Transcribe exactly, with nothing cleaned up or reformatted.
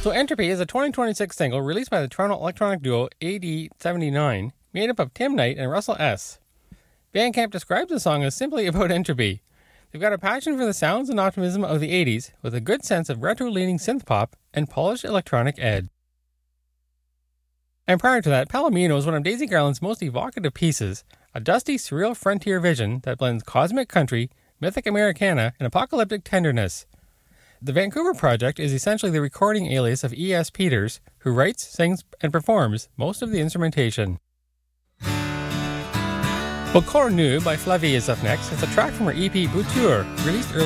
So Entropy is a twenty twenty-six single released by the Toronto electronic duo A D seventy-nine, made up of Tim Knight and Russell S. Bandcamp describes the song as simply about entropy. They've got a passion for the sounds and optimism of the eighties, with a good sense of retro-leaning synth-pop and polished electronic ed. And prior to that, Palomino is one of Daisy Garland's most evocative pieces, a dusty, surreal frontier vision that blends cosmic country, mythic Americana, and apocalyptic tenderness. The Vancouver project is essentially the recording alias of E S. Peters, who writes, sings, and performs most of the instrumentation. Well, Corps Nu by Flavie is up next. It's a track from her E P Bouture, released earlier